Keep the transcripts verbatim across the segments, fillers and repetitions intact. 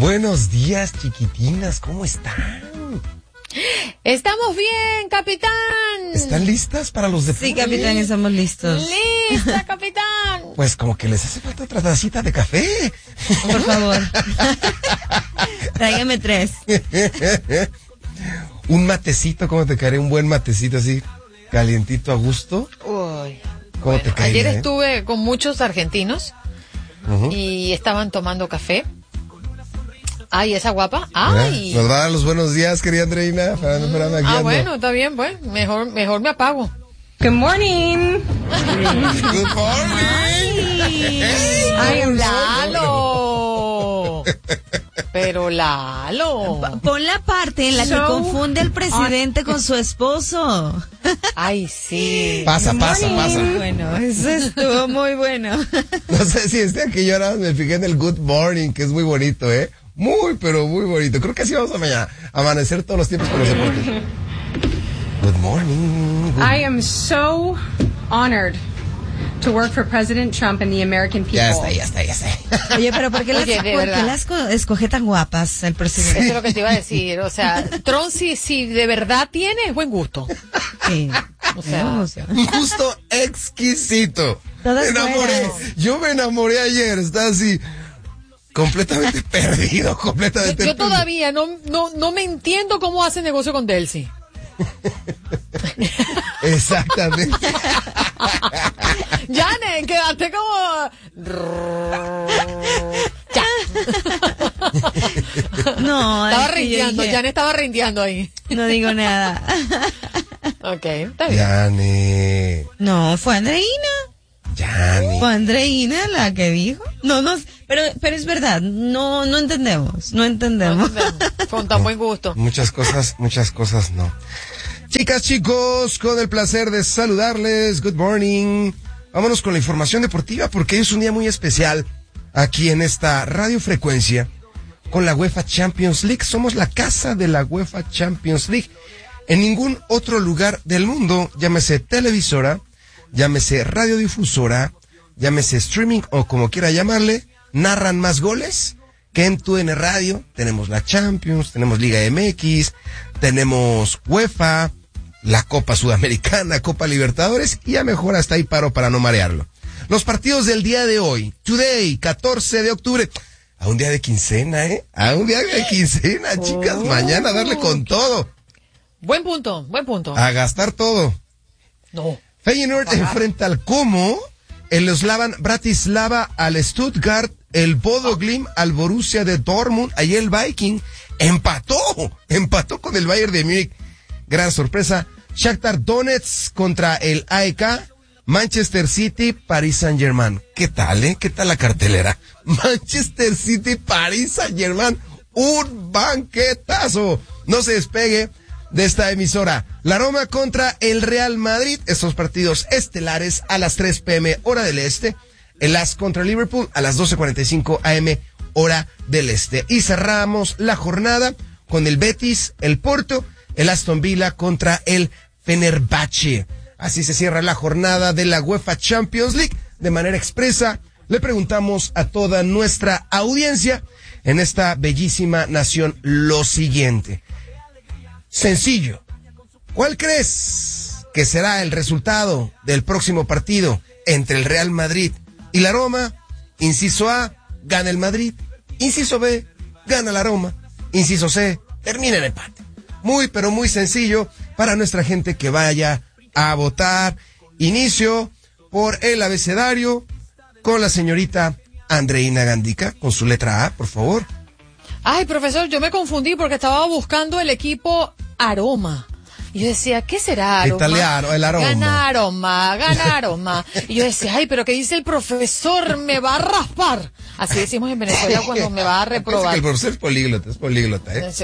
Buenos días, chiquitinas, ¿cómo están? Estamos bien, capitán. ¿Están listas para los deportes? Sí, capitán, estamos listos. Lista, capitán. Pues como que les hace falta otra tacita de café. Por favor. Tráigame tres. Un matecito, ¿cómo te caería? Un buen matecito así, calientito a gusto. Uy. ¿Cómo Bueno, te caería? ayer eh? estuve con muchos argentinos Uh-huh. y estaban tomando café. Ay, esa guapa. Ay. Nos va a dar los buenos días, querida Andreina. Fernando, Fernando, aquí Ah, ando. bueno, está bien, pues. Mejor, mejor me apago. Good morning. Good morning. Ay, Lalo. Pero Lalo. Pon la parte en la que So- confunde al presidente con su esposo. Ay, sí. Pasa, pasa, pasa. Bueno, eso estuvo muy bueno. No sé si este aquí yo ahora me fijé en el good morning, que es muy bonito, ¿eh? Muy, pero muy bonito. Creo que así vamos a mañana, amanecer todos los tiempos con los deportes. Good morning. Good... I am so honored to work for President Trump and the American people. Ya está, ya está, ya está. Oye, pero ¿por qué las, Oye, de por verdad. qué las co- escoge tan guapas el presidente? Eso es lo que te iba a decir. O sea, Trump, si, si de verdad tiene, es buen gusto. Sí. O sea, No, o sea, Un gusto exquisito. Todas Me enamoré. buenas. Yo me enamoré ayer. Está así, completamente perdido, completamente yo perdido. todavía no, no, no me entiendo cómo hace negocio con Delcy. Exactamente. Jane, quedaste como... Ya. no, Estaba es que yo rindiendo, dije, Jane estaba rindiendo ahí. no digo nada. Ok, está bien. Yane. No, fue Andreina. Yane. Fue Andreina la que dijo. No, no, pero, pero es verdad, no, no entendemos, no entendemos. Con tan buen gusto. Muchas cosas, muchas cosas no. Chicas, chicos, con el placer de saludarles. Good morning. Vámonos con la información deportiva porque es un día muy especial aquí en esta radiofrecuencia con la UEFA Champions League. Somos la casa de la UEFA Champions League. En ningún otro lugar del mundo, llámese televisora, llámese radiodifusora, llámese streaming o como quiera llamarle, narran más goles que en Tu N Radio. Tenemos la Champions, tenemos Liga M X, tenemos UEFA, la Copa Sudamericana, Copa Libertadores y ya mejor hasta ahí paro para no marearlo. Los partidos del día de hoy, Today, catorce de octubre, a un día de quincena, ¿eh? A un día de quincena, chicas, Oh. mañana darle con todo, Buen punto, buen punto. a gastar todo. No. Feyenoord enfrenta al Como, el Slavan Bratislava al Stuttgart, el Bodo Glimt al Borussia de Dortmund, ahí el Viking empató, empató con el Bayern de Múnich, gran sorpresa. Shakhtar Donetsk contra el A E K, Manchester City, Paris Saint-Germain. ¿Qué tal, eh? ¿Qué tal la cartelera? Manchester City, Paris Saint-Germain, un banquetazo. No se despegue de esta emisora. La Roma contra el Real Madrid, estos partidos estelares a las tres pm hora del este. El A S contra Liverpool a las doce cuarenta y cinco am hora del este. Y cerramos la jornada con el Betis, el Porto, el Aston Villa contra el Fenerbahce. Así se cierra la jornada de la UEFA Champions League. De manera expresa, le preguntamos a toda nuestra audiencia en esta bellísima nación lo siguiente. Sencillo. ¿Cuál crees que será el resultado del próximo partido entre el Real Madrid y la Roma? Inciso A, gana el Madrid. Inciso B, gana la Roma. Inciso C, termina el empate. Muy, pero muy sencillo para nuestra gente que vaya a votar. Inicio por el abecedario con la señorita Andreina Gandica, con su letra A, por favor. Ay, profesor, yo me confundí porque estaba buscando el equipo Aroma. Y yo decía, ¿qué será Aroma? Italiano, el Aroma. Gana Aroma, gana Aroma. Y yo decía, ay, pero ¿qué dice el profesor? Me va a raspar. Así decimos en Venezuela cuando me va a Acuérdense reprobar. que el profesor es políglota, es políglota, ¿eh?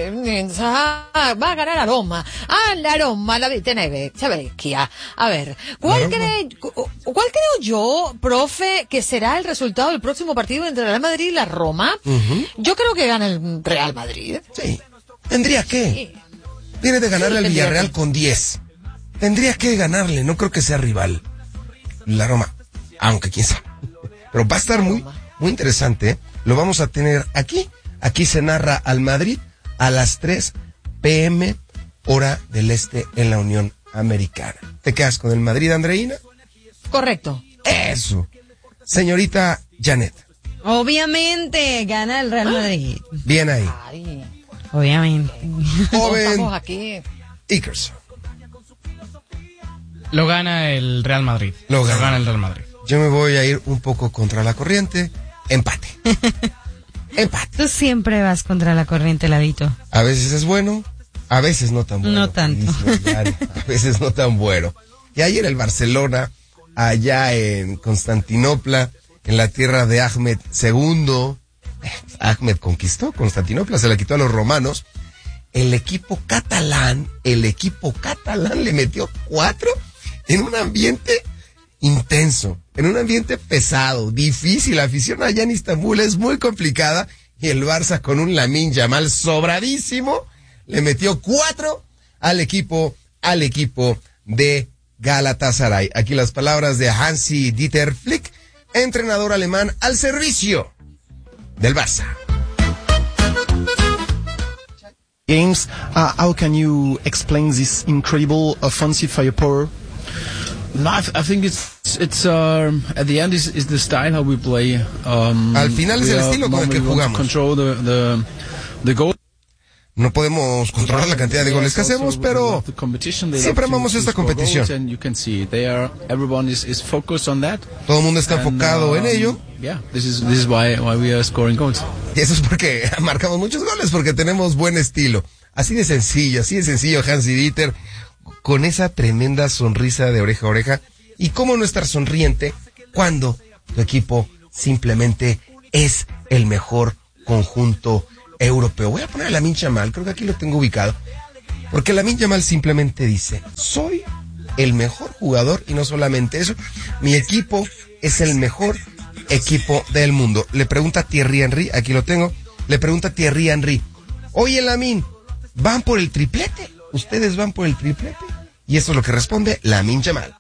Ah, va a ganar Aroma. Ah, la Aroma, la Viteneve, Vecchia. A ver, ¿cuál Aroma. cree, cu- cuál creo yo, profe, que será el resultado del próximo partido entre el Real Madrid y la Roma? Ujú. Yo creo que gana el Real Madrid. Sí. ¿Tendría que? Sí. Viene de ganarle Sí, al tendría Villarreal que. con diez. Tendría que ganarle, no creo que sea rival. La Roma, aunque quién sabe. Pero va a estar muy, muy interesante, ¿eh? Lo vamos a tener aquí Aquí se narra al Madrid a las tres pe eme, hora del este en la Unión Americana. ¿Te quedas con el Madrid, Andreina? Correcto. Eso. Señorita Janet. Obviamente, gana el Real Madrid. Bien ahí. Ay, Obviamente. Joven estamos aquí. Ikerson. Lo gana el Real Madrid. Lo gana. Lo gana el Real Madrid. Yo me voy a ir un poco contra la corriente. Empate. Empate. Tú siempre vas contra la corriente, Ladito. A veces es bueno, a veces no tan bueno. No tanto. A veces no tan bueno. Y ayer el Barcelona, allá en Constantinopla, en la tierra de Ahmed segundo, Ahmed conquistó Constantinopla, se la quitó a los romanos. El equipo catalán, el equipo catalán le metió cuatro en un ambiente intenso, en un ambiente pesado, difícil. La afición allá en Istambul es muy complicada y el Barça con un Lamine Yamal sobradísimo le metió cuatro al equipo, al equipo de Galatasaray. Aquí las palabras de Hansi Dieter Flick, entrenador alemán al servicio del Barça. Games, uh, how can you explain this incredible offensive firepower? No, I, th- I think it's it's um, at the end is is the style how we play. Um, Al final es el estilo con el que jugamos. Control the the the goal. No podemos controlar la cantidad de goles que hacemos, pero siempre amamos esta competición. Todo el mundo está enfocado en ello. Y eso es porque marcamos muchos goles, porque tenemos buen estilo. Así de sencillo, así de sencillo, Hansi Dieter, con esa tremenda sonrisa de oreja a oreja. Y cómo no estar sonriente cuando tu equipo simplemente es el mejor conjunto europeo. Voy a poner a Lamine Yamal, creo que aquí lo tengo ubicado, porque Lamine Yamal simplemente dice: soy el mejor jugador, y no solamente eso, mi equipo es el mejor equipo del mundo. Le pregunta a Thierry Henry, aquí lo tengo, le pregunta a Thierry Henry: oye, Lamine, ¿van por el triplete? ¿Ustedes van por el triplete? Y eso es lo que responde Lamine Yamal.